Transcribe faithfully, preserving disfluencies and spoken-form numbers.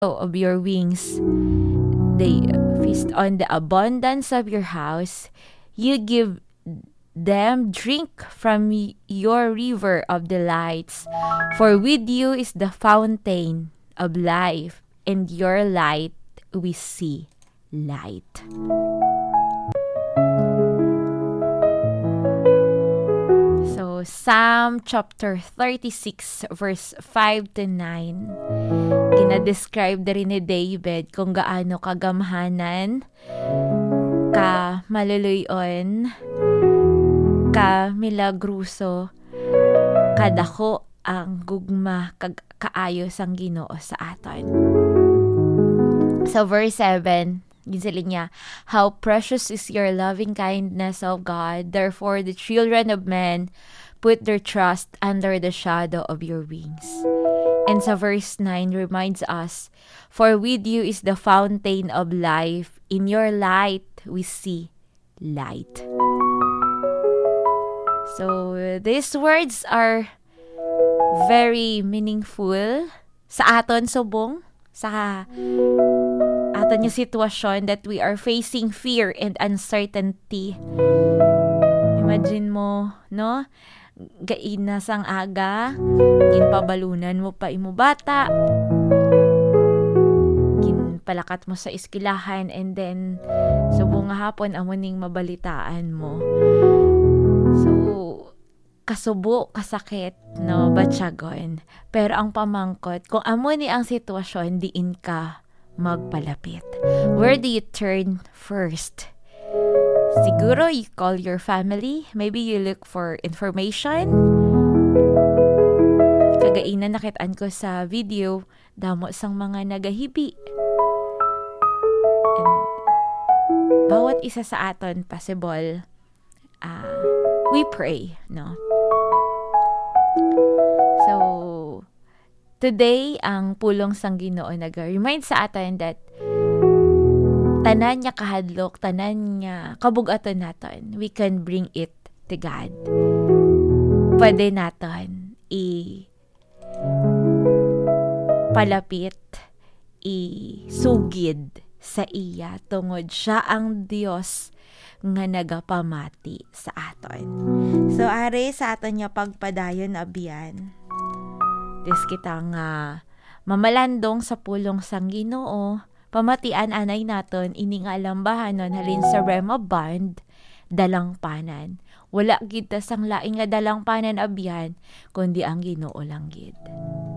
of your wings. They feast on the abundance of your house. You give them drink from your river of delights. For with you is the fountain of life, and your light we see light. So, Psalm chapter thirty-six, verse five to nine. Ginadescribe na rin ni David kung gaano kagamhanan, ka maluluyon, ka milagruso, kadako ang gugma kag kaayos ang Ginoo sa aton. So verse seven, ginsalig niya, how precious is your loving kindness, O God, therefore the children of men put their trust under the shadow of your wings. And sa verse nine reminds us, for with you is the fountain of life, in your light we see light. So these words are very meaningful sa aton subong, sa aton yung sitwasyon that we are facing fear and uncertainty. Imagine mo, no? Gaina sang aga, ginpabalunan mo pa imo bata, ginpalakat mo sa eskwelahan, and then subong nga hapon amuning mabalitaan mo. So kasubo, kasakit, no, batyagon. Pero ang pamangkot, kung amo ni ang sitwasyon, diin ka magpalapit. Where do you turn first? Siguro you call your family. Maybe you look for information. Kagaina nakitaan ko sa video, damo sang mga nagahibi. And bawat isa sa aton possible, uh, we pray, no? So, today, ang pulong sang Ginoo nag-remind sa atin that tanan niya kahadlok, tanan niya kabugaton naton, we can bring it to God. Pwede naton i palapit, i-sugid sa iya tungod siya ang Dios nga nagapamati sa aton. So, are sa aton niya pagpadayon abiyan. Des kita nga mamalandong sa pulong sang Ginoo, pamatian anay naton ini nga alambahanon halin sa Rema Band, dalang panan. Wala gid ta sang laing nga dalang panan abiyan, kundi ang Ginoo lang gid.